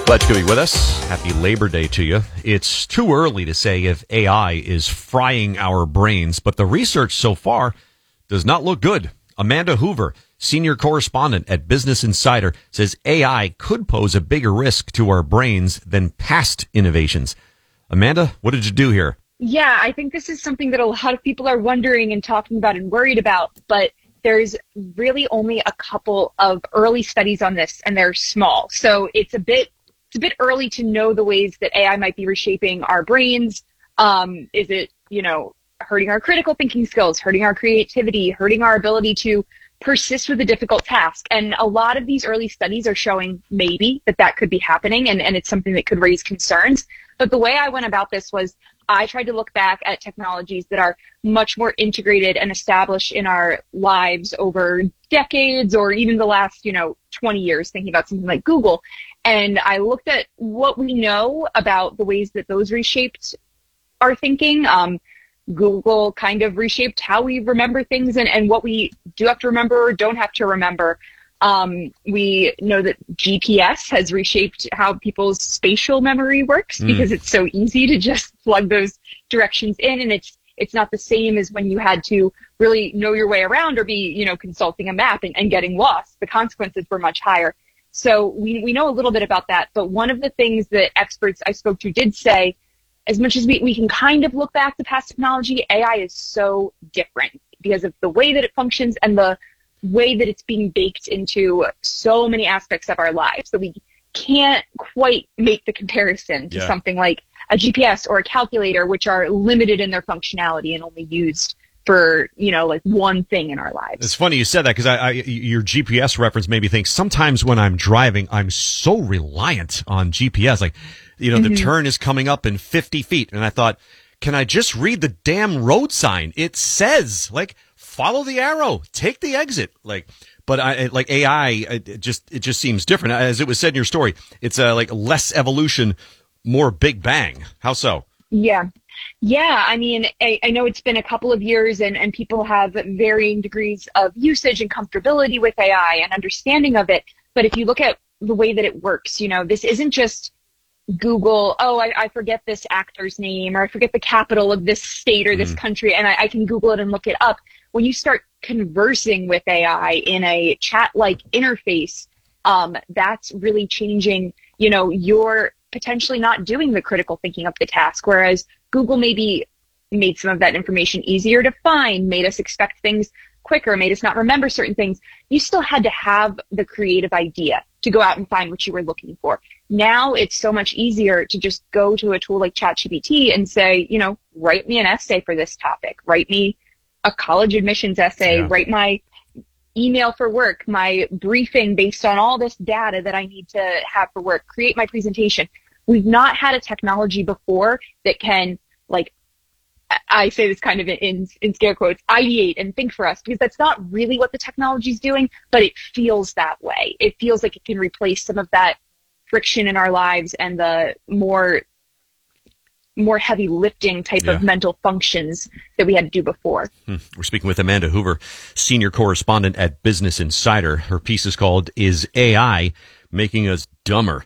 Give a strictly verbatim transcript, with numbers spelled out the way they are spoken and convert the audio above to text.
Glad you could be with us. Happy Labor Day to you. It's too early to say if A I is frying our brains, but the research so far does not look good. Amanda Hoover, senior correspondent at Business Insider, says A I could pose a bigger risk to our brains than past innovations. Amanda, what did you do here? Yeah, I think this is something that a lot of people are wondering and talking about and worried about, but there's really only a couple of early studies on this, and they're small. So it's a bit it's a bit early to know the ways that A I might be reshaping our brains. Um, is it, you know, hurting our critical thinking skills, hurting our creativity, hurting our ability to persist with a difficult task? And a lot of these early studies are showing maybe that that could be happening, and, and it's something that could raise concerns. But the way I went about this was I tried to look back at technologies that are much more integrated and established in our lives over decades or even the last, you know, twenty years, thinking about something like Google. And I looked at what we know about the ways that those reshaped our thinking. Um, Google kind of reshaped how we remember things and, and what we do have to remember or don't have to remember. Um, we know that G P S has reshaped how people's spatial memory works mm. because it's so easy to just plug those directions in, and it's it's not the same as when you had to really know your way around or be, you know, consulting a map and, and getting lost. The consequences were much higher. So we, we know a little bit about that. But one of the things that experts I spoke to did say, as much as we, we can kind of look back to past technology, A I is so different because of the way that it functions and the way that it's being baked into so many aspects of our lives that we can't quite make the comparison to yeah. something like a G P S or a calculator, which are limited in their functionality and only used for, you know, like one thing in our lives. It's funny you said that because I, I, your G P S reference made me think sometimes when I'm driving, I'm so reliant on G P S. Like, you know, mm-hmm. the turn is coming up in fifty feet. And I thought, can I just read the damn road sign? It says, like, follow the arrow, take the exit. Like, but I, like A I, it just, it just seems different. As it was said in your story, it's uh, like less evolution, more Big Bang. How so? Yeah. Yeah, I mean, I, I know it's been a couple of years and, and people have varying degrees of usage and comfortability with A I and understanding of it. But if you look at the way that it works, you know, this isn't just Google, oh, I, I forget this actor's name or I forget the capital of this state or this mm. country, and I, I can Google it and look it up. When you start conversing with A I in a chat-like interface, um, that's really changing, you know, you're potentially not doing the critical thinking of the task, whereas Google maybe made some of that information easier to find, made us expect things quicker, made us not remember certain things. You still had to have the creative idea to go out and find what you were looking for. Now it's so much easier to just go to a tool like ChatGPT and say, you know, write me an essay for this topic, write me a college admissions essay, yeah. write my email for work, my briefing based on all this data that I need to have for work, create my presentation. We've not had a technology before that can, like, I say this kind of in, in scare quotes, ideate and think for us, because that's not really what the technology is doing, but it feels that way. It feels like it can replace some of that friction in our lives and the more more heavy lifting type yeah. of mental functions that we had to do before. Hmm. We're speaking with Amanda Hoover, senior correspondent at Business Insider. Her piece is called, Is A I Making Us Dumber?